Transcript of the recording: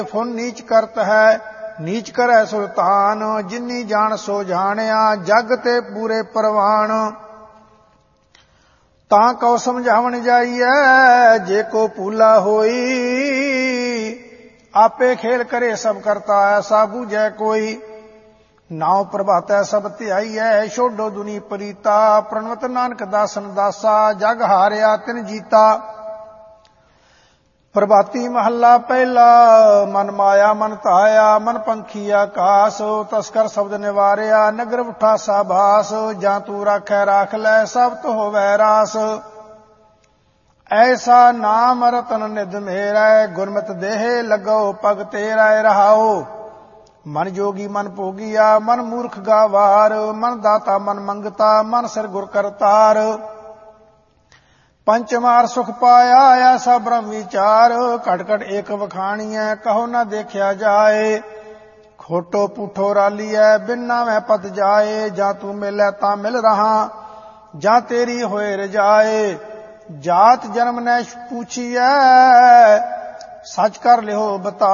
Phone ਨੀਚ ਕਰਤ ਹੈ, ਨੀਚ ਕਰੈ ਸੁਲਤਾਨ। ਜਿਨੀ ਜਾਣ ਸੋ ਜਾਣਿਆ, ਜਗ ਤੇ ਪੂਰੇ ਪ੍ਰਵਾਨ। ਤਾਂ ਕਉ ਸਮਝਾਵਣ ਜਾਈਐ, ਜੇ ਕੋ ਭੂਲਾ ਹੋਈ। ਆਪੇ ਖੇਲ ਕਰੇ ਸਭ ਕਰਤਾ, ਐਸਾ ਬੂਝੈ ਕੋਈ। ਨਾਉ ਪ੍ਰਭਾਤੈ ਸਭ ਧਿਆਈਐ, ਛੋਡੋ ਦੁਨੀ ਪ੍ਰੀਤਾ। ਪ੍ਰਣਵਤ ਨਾਨਕ ਦਾਸਨ ਦਾਸਾ, ਜਗ ਹਾਰਿਆ ਤਿਨ ਜੀਤਾ। ਪ੍ਰਭਾਤੀ ਮਹੱਲਾ ਪਹਿਲਾ। ਮਨ ਮਾਇਆ ਮਨ ਧਾਇਆ, ਮਨ ਪੰਖੀ ਆਕਾਸ। ਤਸਕਰ ਸ਼ਬਦ ਨਿਵਾਰਿਆ, ਨਗਰ ਉਠਾ ਸਾਬਾਸ। ਜਾਂ ਤੂੰ ਰਾਖੈ ਰਾਖ ਲੈ, ਸਭ ਤੋ ਹੋਵੈ ਰਾਸ। ਐਸਾ ਨਾਮ ਰਤਨ ਨਿਧ ਮੇਰੈ, ਗੁਰਮਤਿ ਦੇਹ ਲੱਗੋ ਪਗ ਤੇਰੈ। ਰਹਾਓ ਮਨ ਜੋਗੀ ਮਨ ਭੋਗੀਆ, ਮਨ ਮੂਰਖ ਗਾਵਾਰ। ਮਨ ਦਾਤਾ ਮਨ ਮੰਗਤਾ, ਮਨ ਸਿਰ ਗੁਰ ਕਰਤਾਰ। ਪੰਚਮਾਰ ਸੁਖ ਪਾਇਆ, ਐਸਾ ਬ੍ਰਹਮ ਵਿਚਾਰ। ਘਟ ਘਟ ਏਕ ਵਖਾਣੀਐ, ਕਹੋ ਨਾ ਦੇਖਿਆ ਜਾਏ। ਖੋਟੋ ਪੂਠੋ ਰਾਲੀਐ, ਬਿਨ ਨਾਵੈ ਪਤ ਜਾਏ। ਜਾਂ ਤੂੰ ਮਿਲੈ ਤਾਂ ਮਿਲ ਰਹਾ, ਜਾਂ ਤੇਰੀ ਹੋਏ ਰਜਾਏ। ਜਾਤ ਜਨਮ ਨੈ ਪੂਛੀਐ, ਸੱਚ ਕਰ ਲਿਓ ਬਤਾ।